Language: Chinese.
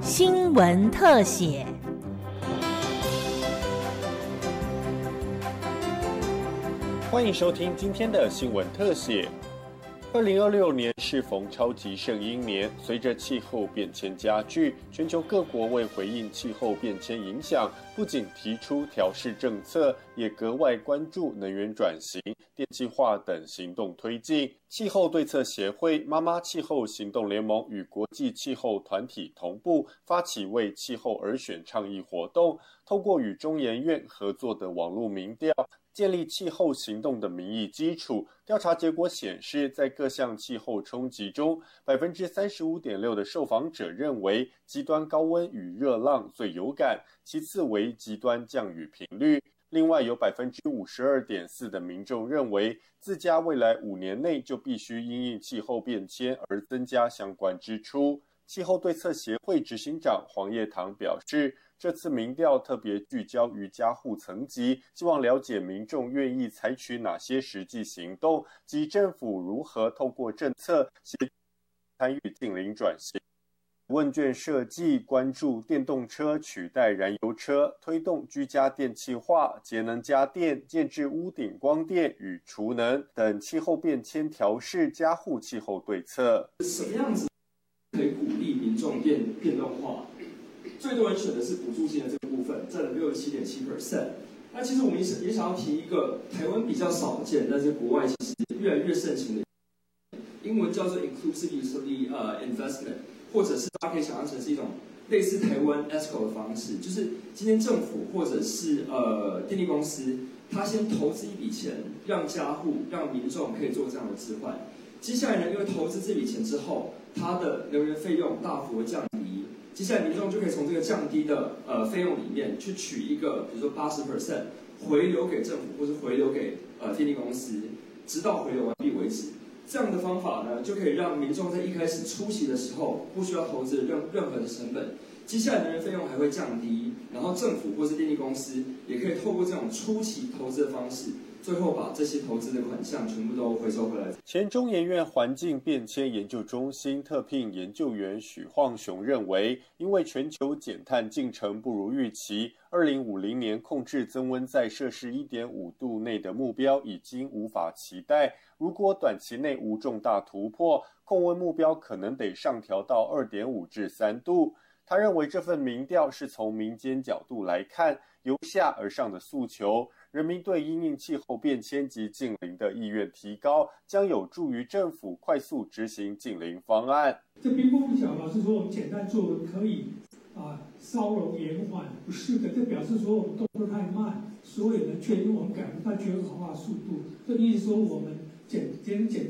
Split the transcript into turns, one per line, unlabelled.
新闻特写。
欢迎收听今天的新闻特写。2026年适逢超级圣婴年，随着气候变迁加剧，全球各国为回应气候变迁影响，不仅提出调适政策，也格外关注能源转型、电气化等行动推进。气候对策协会、妈妈气候行动联盟与国际气候团体同步发起为气候而选倡议活动，透过与中研院合作的网络民调，建立气候行动的民意基础。调查结果显示，在各项气候冲击中，35.6%的受访者认为极端高温与热浪最有感，其次为极端降雨频率。另外有52.4%的民众认为，自家未来5年内就必须因应气候变迁而增加相关支出。气候对策协会执行长黄叶堂表示，这次民调特别聚焦于家户层级，希望了解民众愿意采取哪些实际行动，及政府如何透过政策协助参与净零转型。问卷设计关注电动车取代燃油车，推动居家电气化、节能家电、建置屋顶光电与储能等气候变迁调适家户气候对策。
什么样子可以鼓励民众电动化？最多人选的是补助金的这个部分，占了67.7%。那其实我们也想要提一个台湾比较少见，但是国外其实越来越盛行的，英文叫做 inclusive utility investment， 或者是大家可以想象成是一种类似台湾 ESCO 的方式，就是今天政府或者是电力公司，他先投资一笔钱，让家户、让民众可以做这样的置换。接下来呢，因为投资这笔钱之后，它的能源费用大幅的降低。接下来民众就可以从这个降低的费用里面去取一个，比如说80% 回流给政府，或是回流给电力公司，直到回流完毕为止。这样的方法呢，就可以让民众在一开始初期的时候不需要投资任何的成本，接下来能源费用还会降低，然后政府或是电力公司也可以透过这种初期投资的方式，最后把这些投资的款项全部都回收回来。
前中研院环境变迁研究中心特聘研究员许晃雄认为，因为全球减碳进程不如预期，2050年控制增温在摄氏1.5度内的目标已经无法期待。如果短期内无重大突破，控温目标可能得上调到2.5至3度。他认为这份民调是从民间角度来看，由下而上的诉求，人民对因应气候变迁及净零的意愿提高，将有助于政府快速执行净零方案。
这并不表示说我们简单作文可以稍容延缓，不是的，这表示说我们动作太慢，所以呢，确实我们赶不到全球化速度。这意思说我们简